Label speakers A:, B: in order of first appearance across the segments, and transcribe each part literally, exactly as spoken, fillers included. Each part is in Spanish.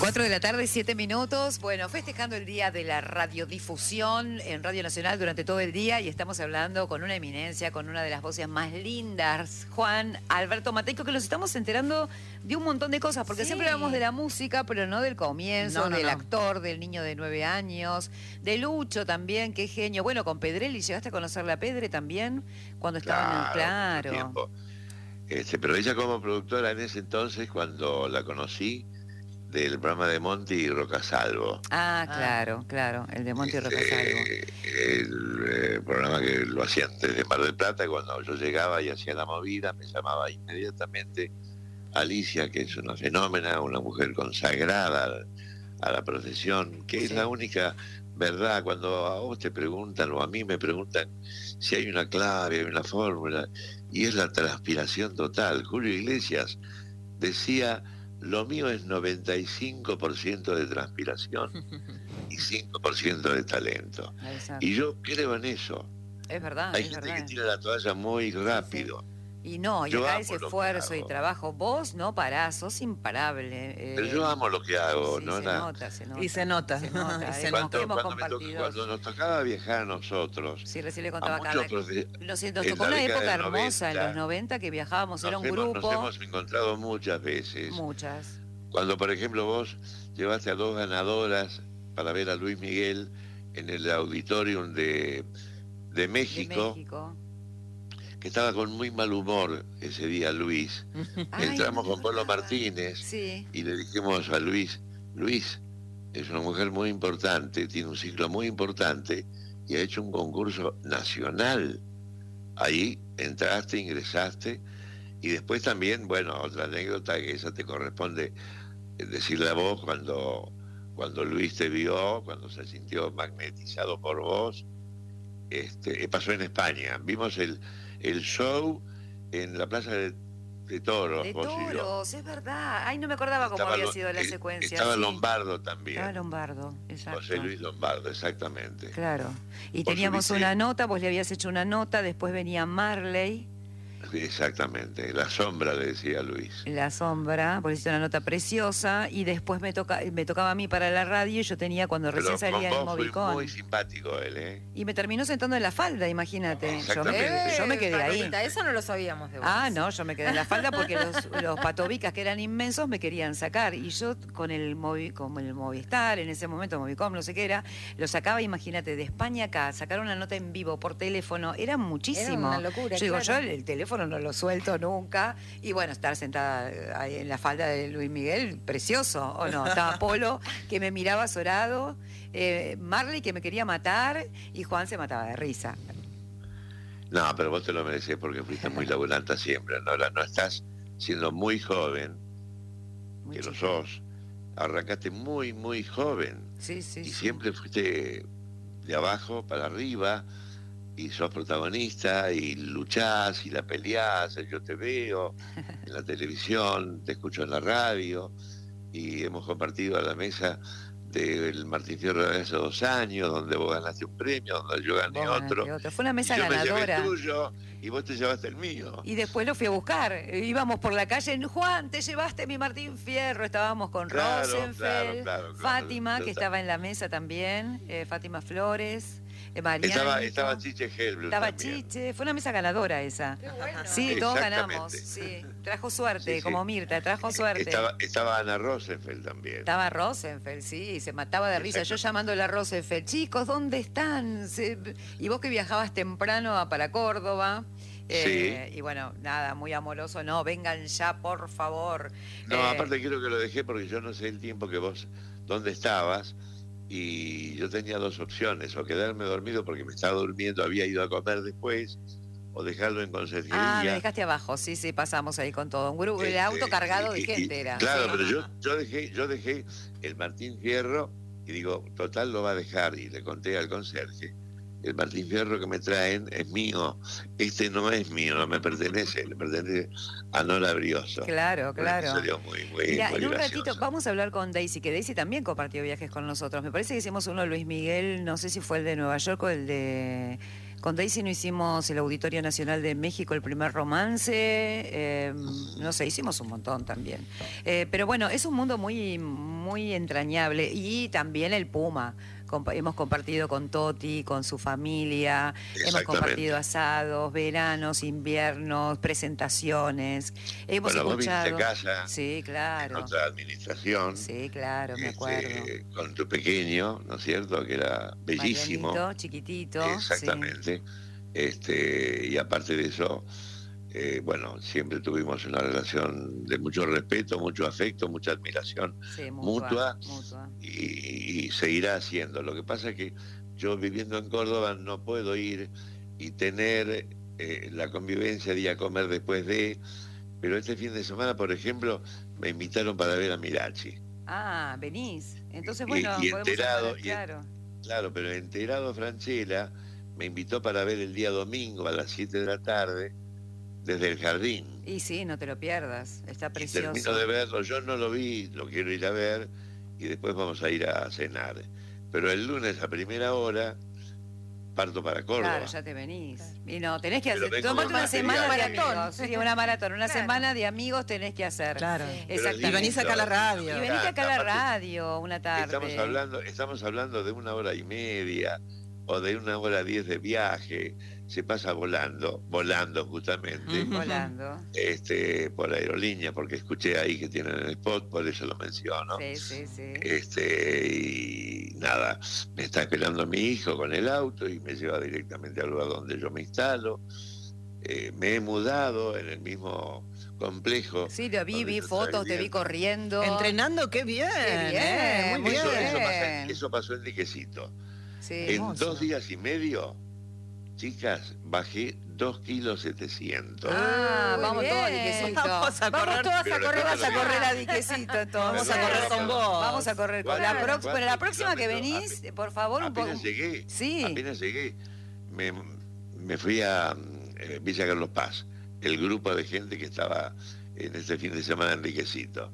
A: Cuatro de la tarde, siete minutos. Bueno, festejando el día de la radiodifusión en Radio Nacional durante todo el día y estamos hablando con una eminencia, con una de las voces más lindas, Juan Alberto Mateico, que nos estamos enterando de un montón de cosas, porque
B: Sí.
A: siempre hablamos de la música, pero no del comienzo,
B: No, no,
A: del
B: no.
A: actor, del niño de nueve años, de Lucho también, qué genio. Bueno, con Pedrelli, ¿llegaste a conocerla a Pedre también? Cuando estaban en...
C: Claro,
A: Claro.
C: mucho tiempo. Este, pero ella como productora en ese entonces, cuando la conocí, del programa de Monty y Rocasalvo.
A: Ah,
B: Ah.
A: claro, claro, el de Monty
C: Este,
A: Rocasalvo.
C: el eh, programa que lo hacían desde Mar del Plata, cuando yo llegaba y hacía la movida, me llamaba inmediatamente Alicia, que es una fenómena, una mujer consagrada a la profesión, que
A: Sí.
C: es la única verdad. Cuando a vos te preguntan o a mí me preguntan si hay una clave, hay una fórmula, y es la transpiración total. Julio Iglesias decía: lo mío es noventa y cinco por ciento de transpiración y cinco por ciento de talento.
A: Exacto.
C: Y yo creo en eso.
A: Es verdad,
C: Hay
A: es
C: gente
A: verdad.
C: que tira la toalla muy rápido.
A: Y no, y
C: Yo
A: acá
C: amo
A: ese
C: lo que
A: esfuerzo y
C: hago.
A: trabajo, vos no parás, sos imparable. eh,
C: Pero yo amo lo que hago,
A: sí,
C: ¿no?
A: se
C: La-
A: nota, se nota.
B: Y se nota.
A: Se nota,
B: Y se
A: eh,
B: nota.
C: Cuando,
A: hemos
C: cuando me to-
A: compartido.
C: cuando nos tocaba viajar a nosotros,
A: Sí, recién le
C: a
A: contaba
C: muchos
A: Carla.
C: profe-
A: Lo siento, nos
C: en
A: tocó
C: la
A: una
C: década
A: época
C: del
A: hermosa en los
C: noventa,
A: noventa que viajábamos, era
C: nos
A: un
C: hemos,
A: grupo.
C: nos hemos encontrado muchas veces.
A: Muchas.
C: Cuando, por ejemplo, vos llevaste a dos ganadoras para ver a Luis Miguel en el auditorium de, de
A: De
C: México,
A: México.
C: que estaba con muy mal humor ese día Luis.
A: Ay,
C: Entramos
A: no me
C: con Pablo
A: acordaba.
C: Martínez
A: Sí.
C: y le dijimos a Luis: Luis, es una mujer muy importante, tiene un ciclo muy importante y ha hecho un concurso nacional. Ahí entraste, ingresaste, y después también, bueno, otra anécdota que esa te corresponde eh, decirle a vos, cuando, cuando Luis te vio, cuando se sintió magnetizado por vos, este, eh, pasó en España. Vimos el, el show en la Plaza de, de Toros,
A: De
C: vos y yo.
A: toros, es verdad. Ay, no me acordaba cómo
C: Estaba
A: había
C: Lo-
A: sido la
C: eh,
A: secuencia.
C: Estaba
A: sí.
C: Lombardo también.
A: Estaba Lombardo, exacto.
C: José Luis Lombardo, exactamente.
A: Claro. Y
C: Vos
A: teníamos
C: subiste-
A: una nota, vos le habías hecho una nota, después venía Marley,
C: Exactamente, la sombra, le decía Luis.
A: La Sombra, vos hiciste una nota preciosa, y después me toca, me tocaba a mí para la radio, y yo tenía cuando
C: Pero
A: recién salía
C: con
A: el
C: vos fue
A: Movicón.
C: muy simpático él, ¿eh?
A: Y me terminó sentando en la falda, imagínate. Yo me,
C: Exactamente.
A: yo me quedé ahí.
B: Pacolita, eso no lo sabíamos de vos.
A: Ah, no, yo me quedé en la falda porque los, los patobicas, que eran inmensos, me querían sacar. Y yo con el, movi, con el Movistar, en ese momento Movicom, no sé qué era, lo sacaba, imagínate, de España acá, sacar una nota en vivo por teléfono, era muchísimo.
B: Era una locura,
A: Yo digo,
B: claro.
A: yo el, el teléfono no lo suelto nunca. Y bueno, estar sentada ahí en la falda de Luis Miguel, precioso, ¿o no? Estaba Polo, que me miraba azorado, eh, Marley, que me quería matar, y Juan se mataba de risa.
C: No, pero vos te lo merecés porque fuiste muy laburanta siempre. No, Ahora no estás siendo muy joven,
A: Muy
C: que lo
A: chica.
C: sos. Arrancaste muy, muy joven.
A: Sí, sí,
C: Y
A: sí.
C: siempre fuiste de abajo para arriba, y sos protagonista, y luchás, y la peleás. Yo te veo en la televisión, te escucho en la radio, y hemos compartido a la mesa del Martín Fierro de hace dos años, donde vos ganaste un premio, donde yo gané
A: Vos ganaste
C: otro.
A: otro. Fue una
C: Y
A: mesa
C: yo me llevé
A: ganadora.
C: el tuyo y vos te llevaste el mío.
A: Y después lo fui a buscar. Íbamos por la calle. Juan, te llevaste mi Martín Fierro. Estábamos con
C: Claro,
A: Rosenfeld,
C: claro, claro, claro.
A: Fátima,
C: Yo
A: que
C: ta-
A: estaba en la mesa también. eh, Fátima Flores. Eh, Marianito.
C: Estaba, estaba Chiche Helblum
A: Estaba
C: también.
A: Chiche. Fue una mesa ganadora esa.
B: Qué bueno.
A: Sí, todos
C: Exactamente.
A: ganamos. Sí. Trajo suerte,
C: Sí, sí.
A: como Mirta, trajo suerte.
C: Estaba, estaba Ana Rosenfeld también.
A: Estaba Rosenfeld, sí, y se mataba de risa. Yo
C: Exacto.
A: llamándole a Rosenfeld, chicos, ¿dónde están? Se- Y vos que viajabas temprano a- para Córdoba. eh, Y bueno, nada, muy amoroso. No, vengan ya, por favor.
C: No,
A: Eh,
C: aparte quiero que lo dejé porque yo no sé el tiempo que vos, dónde estabas, y yo tenía dos opciones: o quedarme dormido porque me estaba durmiendo, había ido a comer después, o dejarlo en conserjería.
A: Ah, me dejaste abajo, sí, sí, pasamos ahí con todo. Un grupo, el
C: Este,
A: auto cargado de
C: y- y-
A: gente era.
C: Claro,
A: Sí.
C: pero yo, yo dejé, yo dejé el Martín Fierro, y digo, total lo va a dejar, y le conté al conserje: el Martín Fierro que me traen es mío, este no es mío, no me pertenece, le pertenece a Nora Brioso.
A: Claro,
C: Un
A: claro.
C: episodio muy, muy,
A: Mira,
C: muy
A: en un
C: gracioso.
A: ratito vamos a hablar con Daisy, que Daisy también compartió viajes con nosotros. Me parece que hicimos uno de Luis Miguel, no sé si fue el de Nueva York o el de Con Daisy no hicimos el Auditorio Nacional de México, el primer romance, eh, no sé, hicimos un montón también. Eh, pero bueno, es un mundo muy, muy entrañable. Y también el Puma. Compa- hemos compartido con Toti, con su familia, hemos compartido asados, veranos, inviernos, presentaciones. Hemos
C: Bueno,
A: escuchado.
C: Vos viniste a casa,
A: sí, claro.
C: en otra administración.
A: Sí, claro, me
C: este,
A: acuerdo.
C: Con tu pequeño, ¿no es cierto? Que era bellísimo.
A: Marianito, chiquitito.
C: Exactamente.
A: Sí.
C: Este, y aparte de eso, eh, bueno, siempre tuvimos una relación de mucho respeto, mucho afecto, mucha admiración
A: Sí, mutua,
C: mutua,
A: mutua.
C: Y, y seguirá haciendo. Lo que pasa es que yo viviendo en Córdoba no puedo ir y tener eh, la convivencia de ir a comer después de, pero este fin de semana, por ejemplo, me invitaron para ver a Mirachi.
A: Ah, venís. Entonces,
C: Y-
A: bueno,
C: y
A: podemos
C: enterado,
A: hablar,
C: y en-
A: claro.
C: Claro, pero enterado Franchella me invitó para ver el día domingo a las siete de la tarde desde el jardín.
A: Y sí, no te lo pierdas, está
C: Y
A: precioso.
C: termino de verlo, yo no lo vi, lo quiero ir a ver y después vamos a ir a cenar. Pero el lunes a primera hora parto para Córdoba.
A: Claro, ya te venís. Y no, tenés que
C: Pero
A: hacer,
C: vengo
A: tomate
C: con
A: una
C: material.
A: semana de
B: Maratón.
A: amigos. Sí, una maratón, una
B: Claro.
A: semana de amigos tenés que hacer.
D: Claro.
B: Sí.
C: Pero es
A: Exactamente.
D: Y venís acá a la radio.
A: Y venite acá a la
C: Aparte,
A: radio una tarde.
C: Estamos hablando, estamos hablando de una hora y media o de una hora diez de viaje. Se pasa volando, volando justamente,
D: Ujú.
A: Volando.
C: este, por aerolínea, porque escuché ahí que tienen el spot, por eso lo menciono.
A: Sí, sí, sí.
C: Este, y nada, me está esperando mi hijo con el auto y me lleva directamente al lugar donde yo me instalo. Eh, me he mudado en el mismo complejo.
A: Sí, te vi,
C: donde
A: vi
C: yo
A: fotos,
C: estaba
A: te vi
C: viviendo.
A: corriendo.
D: Entrenando, qué bien.
A: Qué bien,
D: eh, muy
A: muy
D: bien.
C: Eso, eso
A: bien.
C: pasa- eso pasó en Diquecito.
A: Sí.
C: En
D: hermoso.
C: dos días y medio, chicas, bajé dos kilos setecientos.
A: Ah,
B: Muy
A: vamos
B: bien.
A: todos a Diquecito.
D: Vamos a
A: Vamos
D: correr.
A: todas
C: Pero
A: a
C: le
A: correr, vas a
C: tengo que
A: correr
C: decir-
A: a Diquecito entonces.
D: Vamos a correr con vos.
A: Vamos a correr con la,
C: ¿Cuántos-
A: prox- pero la
C: cuántos
A: próxima que
C: kilómetros?
A: venís,
C: Ape-
A: por favor, un poco.
C: Apenas llegué,
A: Sí.
C: apenas llegué, me, me fui a eh, Villa Carlos Paz, el grupo de gente que estaba en este fin de semana en Diquecito.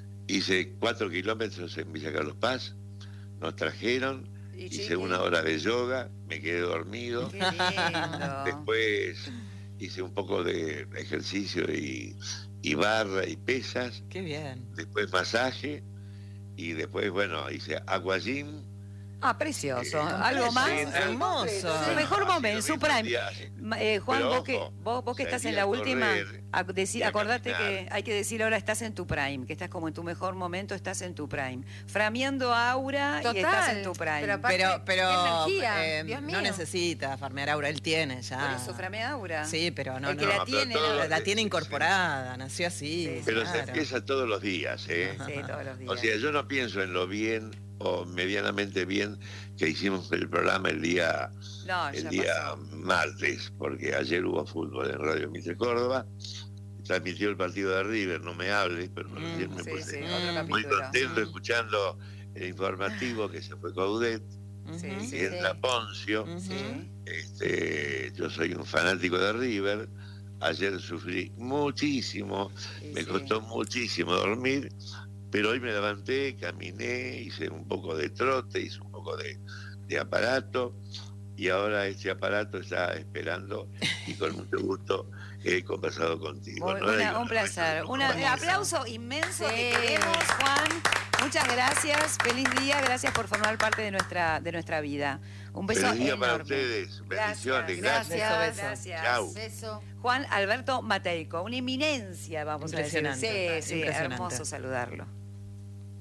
C: Hice cuatro kilómetros en Villa Carlos Paz, nos trajeron,
A: Y
C: hice
A: chiqui,
C: una hora de yoga, me quedé dormido.
A: Qué lindo.
C: Después hice un poco de ejercicio y, y barra y pesas,
D: Qué bien.
C: después masaje y después, bueno, hice aqua gym.
A: Ah, precioso.
C: Eh,
A: ¿Algo más?
C: sí,
D: hermoso.
A: Su
C: Bueno,
A: mejor
C: ha sido
A: momento, su
C: lindo el
A: prime.
C: día.
A: Ma- eh, Juan,
C: Pero
A: vos que,
C: ojo,
A: vos, vos que estás en
C: salí
A: la
C: a
A: última,
C: correr
A: a deci-
C: y a
A: acordate
C: caminar.
A: que hay que decir ahora estás en tu prime, que estás como en tu mejor momento, estás en tu prime. Frameando aura y
B: Total,
A: estás en tu prime.
B: pero aparte-
D: Pero, pero
B: qué energía,
D: eh,
B: Dios mío.
D: no necesita farmear aura, él tiene ya.
A: Por eso, framea aura.
D: Sí, pero no,
A: El que
D: no.
A: la
C: No, pero
A: tiene,
C: todo-
A: ¿no?
D: La, la tiene
C: Sí,
D: incorporada, nació así.
A: Sí,
C: Pero
D: claro.
C: se empieza todos los días, ¿eh?
A: Sí, todos los días.
C: O sea, yo no pienso en lo bien o medianamente bien que hicimos el programa el día
A: no,
C: el
A: ya
C: día
A: pasó.
C: martes, porque ayer hubo fútbol en Radio Mitre Córdoba, transmitió el partido de River, no me hables, pero
D: Mm,
C: recién me
A: Sí,
C: puse
A: sí,
D: Mm,
A: otro
C: muy
A: capítulo.
C: contento
D: Mm.
C: escuchando el informativo que se fue Coudet,
D: Ujú.
A: Sí,
C: y
A: sí.
C: entra Poncio.
D: Ujú.
A: Sí.
C: Este, yo soy un fanático de River, ayer sufrí muchísimo,
A: Sí,
C: me
A: sí.
C: costó muchísimo dormir, pero hoy me levanté, caminé, hice un poco de trote, hice un poco de, de aparato, y ahora este aparato está esperando y con mucho gusto he conversado contigo.
A: Muy-
C: ¿no?
A: una-
C: Digo,
A: un
C: no,
A: placer.
C: no,
A: Una-
C: no,
A: un
C: no,
A: aplauso inmenso.
B: Sí.
A: Te queremos, Juan. Muchas gracias. Feliz día. Gracias por formar parte de nuestra, de nuestra vida. Un beso
C: Feliz día
A: enorme.
C: para ustedes. Bendiciones.
A: Gracias.
C: Gracias.
B: Beso, beso.
A: Gracias.
C: Chau.
B: Beso.
A: Juan Alberto Mateico, una eminencia, vamos a decir.
D: Impresionante.
A: Sí, sí,
D: Impresionante.
A: hermoso saludarlo.